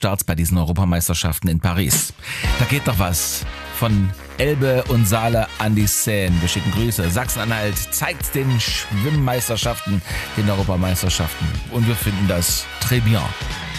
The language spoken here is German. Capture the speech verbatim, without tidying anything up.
Starts bei diesen Europameisterschaften in Paris. Da geht doch was von Elbe und Saale an die Seine. Wir schicken Grüße. Sachsen-Anhalt zeigt den Schwimmmeisterschaften, den Europameisterschaften. Und wir finden das très bien.